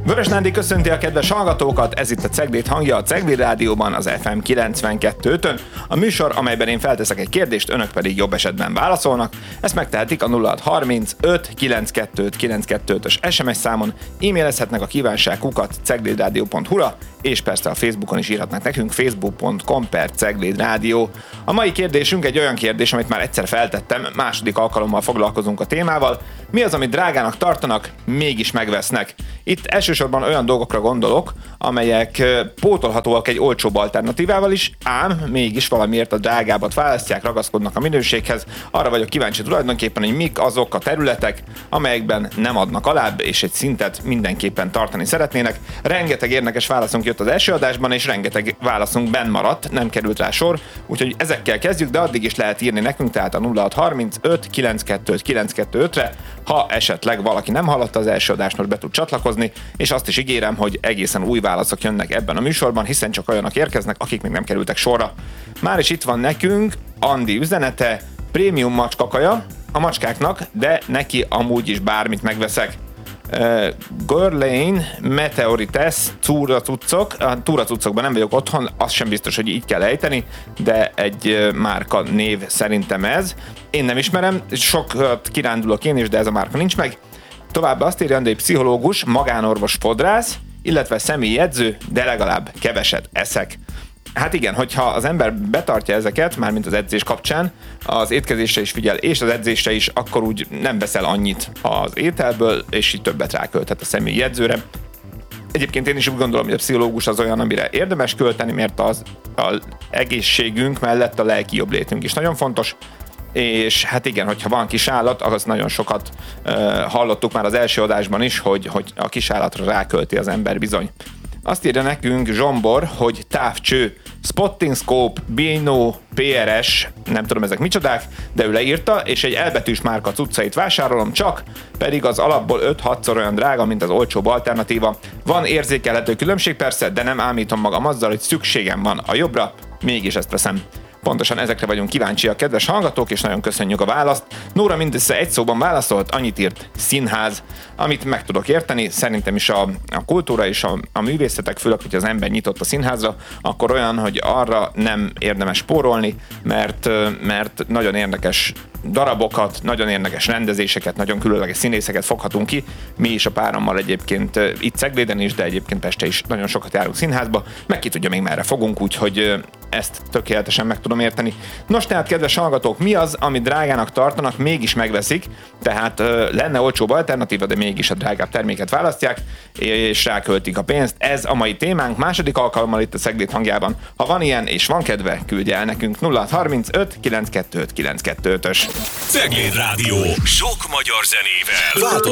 Vörös Nándi köszönti a kedves hallgatókat, ez itt a Cegléd hangja a Cegléd Rádióban, az FM 92.5-ön. A műsor, amelyben én felteszek egy kérdést, önök pedig jobb esetben válaszolnak. Ezt megtehetik a 0630 592 925-ös SMS számon, e-mailezhetnek a kívánságkukat ceglédradio.hu-ra, és persze a Facebookon is írhatnak nekünk, facebook.com/ceglédrádió. A mai kérdésünk egy olyan kérdés, amit már egyszer feltettem, második alkalommal foglalkozunk a témával. Mi az, amit drágának tartanak, mégis megvesznek? Itt elsősorban olyan dolgokra gondolok, amelyek pótolhatóak egy olcsóbb alternatívával is, ám mégis valamiért a drágábbat választják, ragaszkodnak a minőséghez. Arra vagyok kíváncsi tulajdonképpen, hogy mik azok a területek, amelyekben nem adnak alább, és egy szintet mindenképpen tartani szeretnének. Rengeteg érdekes válaszunk jött az első adásban, és rengeteg válaszunk benn maradt, nem került rá sor, úgyhogy ezekkel kezdjük, de addig is lehet írni nekünk, tehát a 0635 925 925-re, ha esetleg valaki nem hallotta az első adást, most be tud csatlakozni, és azt is ígérem, hogy egészen új válaszok jönnek ebben a műsorban, hiszen csak olyanok érkeznek, akik még nem kerültek sorra. Már is itt van nekünk Andi üzenete, prémium macskakaja a macskáknak, de neki amúgy is bármit megveszek. Görlane, Meteorites, Túracuccok. A Túracuccokban nem vagyok otthon, az sem biztos, hogy így kell ejteni, de egy márka név szerintem ez. Én nem ismerem, sokat kirándulok én is, de ez a márka nincs meg. Továbbá azt írja, hogy pszichológus, magánorvos, fodrász, illetve személyi edző, de legalább keveset eszek. Hát igen, hogyha az ember betartja ezeket, mármint az edzés kapcsán, az étkezésre is figyel, és az edzésre is, akkor úgy nem veszel annyit az ételből, és így többet rákölthet a személyi edzőre. Egyébként én is úgy gondolom, hogy a pszichológus az olyan, amire érdemes költeni, mert az egészségünk mellett a lelki jobblétünk is nagyon fontos. És hát igen, hogyha van kisállat, az nagyon sokat hallottuk már az első adásban is, hogy a kisállatra rákölti az ember bizony. Azt írja nekünk Zsombor, hogy távcső, Spotting Scope, Bino, PRS, nem tudom ezek micsodák, de ő leírta, és egy elbetűs márka cuccait vásárolom csak, pedig az alapból 5-6-szor olyan drága, mint az olcsóbb alternatíva. Van érzékelhető különbség persze, de nem ámítom magam azzal, hogy szükségem van a jobbra, mégis ezt veszem. Pontosan ezekre vagyunk kíváncsiak, kedves hallgatók, és nagyon köszönjük a választ. Nóra mindössze egy szóban válaszolt, annyit írt: színház, amit meg tudok érteni. Szerintem is a kultúra és a művészetek, főleg, hogy az ember nyitott a színházra, akkor olyan, hogy arra nem érdemes spórolni, mert nagyon érdekes darabokat, nagyon érdekes rendezéseket, nagyon különleges színészeket foghatunk ki. Mi is a párommal egyébként itt Cegléden is, de egyébként Peste is nagyon sokat járunk színházba, meg ki tudja még merre fogunk, úgyhogy ezt tökéletesen meg tudom érteni. Nos, tehát kedves hallgatók, mi az, amit drágának tartanak, mégis megveszik, tehát lenne olcsóbb alternatíva, de mégis a drágább terméket választják, és ráköltik a pénzt. Ez a mai témánk, második alkalommal itt a Cegléd hangjában. Ha van ilyen és van kedve, küldje el nekünk 0635 925 925-ös. Cegléd Rádió, sok magyar zenével.